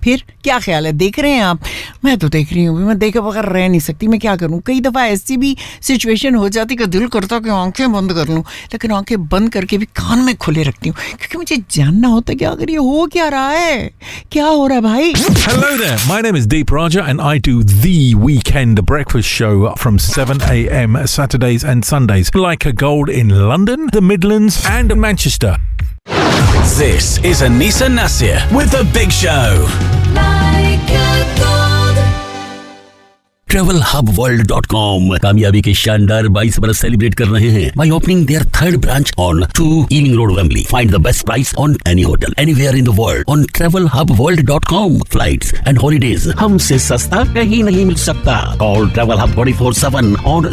फिर क्या ख्याल है, देख रहे हैं आप? मैं तो देख रही हूँ, मैं देखे बगैर रह नहीं सकती, मैं क्या करूँ? कई दफ़ा ऐसी भी सिचुएशन हो जाती कि दिल करता कि आंखें बंद कर लूँ, लेकिन आंखें बंद करके भी कान में खुले रखती हूँ, क्योंकि मुझे जानना होता है कि अगर ये हो क्या रहा है, क्या हो रहा है भाई? Hello there, my name is Deep Raja and I do the weekend breakfast show from 7 a.m. Saturdays and Sundays, like a gold in London, the Midlands and Manchester. This is Anisa Nasir with The Big Show. TravelHubWorld.com कामयाबी के शानदार 22 बरस celebrate कर रहे हैं by opening their third branch on 2 Ealing Road, Wembley. Find the best price on any hotel anywhere in the world on TravelHubWorld.com. Flights and holidays हमसे सस्ता कहीं नहीं मिल सकता. Call TravelHub 24/7 on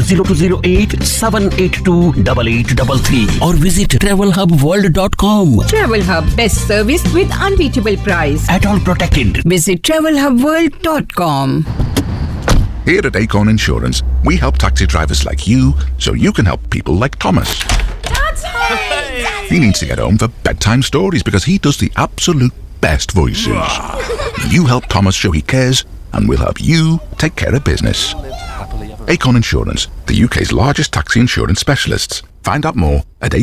0208-782-8833 or visit TravelHubWorld.com. TravelHub, best service with unbeatable price. At all protected. Visit TravelHubWorld.com. Here at Acorn Insurance, we help taxi drivers like you so you can help people like Thomas. He needs to get home for bedtime stories because he does the absolute best voices. You help Thomas show he cares and we'll help you take care of business. Acorn Insurance, the UK's largest taxi insurance specialists. Find out more at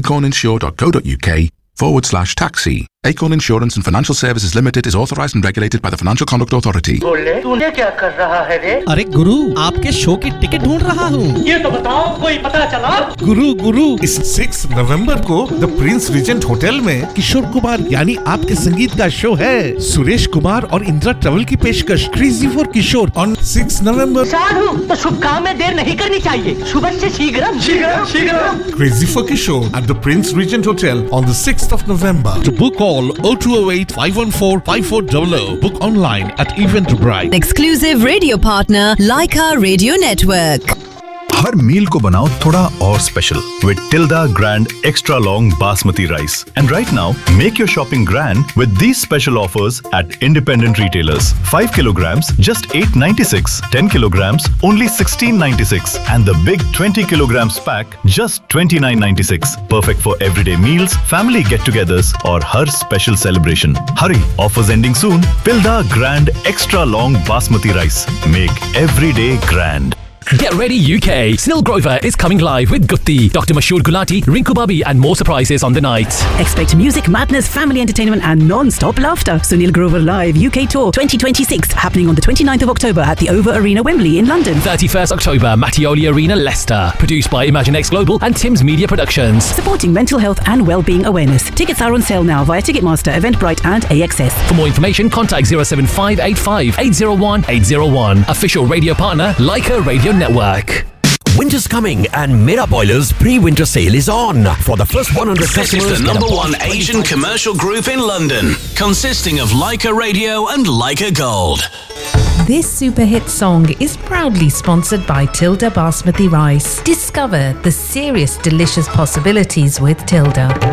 acorninsure.co.uk/taxi. Acorn Insurance and Financial Services Limited is authorised and regulated by the Financial Conduct Authority. बोले तूने क्या कर रहा है रे? अरे गुरु, आपके show की टिकट ढूंढ रहा हूँ। ये तो बताओ, कोई पता चला? गुरु इस 6 नवंबर को द प्रिंस रीजेंट होटल में किशोर कुमार यानी आपके संगीत का शो है। सुरेश कुमार और इंदिरा ट्रेवल की पेशकश क्रेजी फॉर किशोर ऑन 6 नवंबर। साधु, तो शुभ काम में देर नहीं करनी चाहिए। शुभ से शीघ्रम। Crazy for Kishore at the Prince Regent Hotel on the 6th of November. To book call 0208-514-5400. Book online at Eventbrite. Exclusive radio partner Leica Radio Network. हर मील को बनाओ थोड़ा और special with Tilda Grand Extra Long Basmati Rice. And right now, make your shopping grand with these special offers at independent retailers. 5 kilograms, just $8.96. 10 kilograms, only $16.96. And the big 20 kilograms pack, just $29.96. Perfect for everyday meals, family get-togethers, or her special celebration. Hurry, offers ending soon. Tilda Grand Extra Long Basmati Rice. Make every day grand. Get ready UK! Sunil Grover is coming live with Gutti, Dr. Mashoor Gulati, Rinku Babi and more surprises on the night. Expect music, madness, family entertainment and non-stop laughter. Sunil Grover Live UK Tour 2026 happening on the 29th of October at the Over Arena, Wembley in London. 31st October, Mattioli Arena, Leicester. Produced by ImagineX Global and Tim's Media Productions. Supporting mental health and well-being awareness. Tickets are on sale now via Ticketmaster, Eventbrite and AXS. For more information, contact 07585 801 801. Official radio partner, Leica Radio Network. Winter's coming and Mera Boilers pre-winter sale is on. For the first 100 customers, this is the number one Asian commercial group in London, consisting of Leica Radio and Leica Gold. This super hit song is proudly sponsored by Tilda Basmati Rice. Discover the serious delicious possibilities with Tilda.